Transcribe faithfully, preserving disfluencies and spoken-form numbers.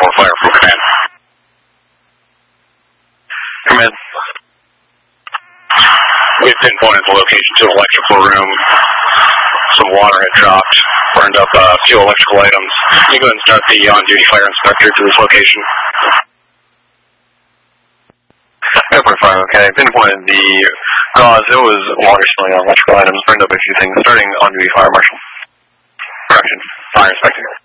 four, fire from command. Command. We've pinpointed the location to an electrical room. Some water had dropped, burned up a few electrical items. You go ahead and start the on-duty fire inspector to this location. Airport fire, okay. Pinpointed the cause. It was water spilling on electrical items, burned up a few things. Starting on-duty fire, Marshal. Correction. Fire inspector.